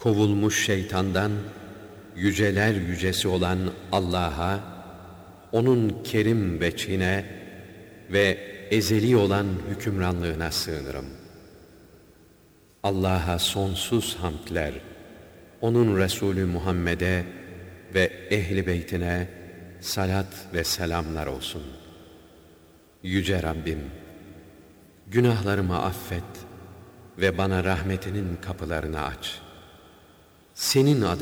Kovulmuş şeytandan yüceler yücesi olan Allah'a, onun kerim veçhine ve ezeli olan hükümranlığına sığınırım. Allah'a sonsuz hamdler, onun Resulü Muhammed'e ve ehli beytine salat ve selamlar olsun. Yüce Rabbim, günahlarımı affet ve bana rahmetinin kapılarını aç. Senin adın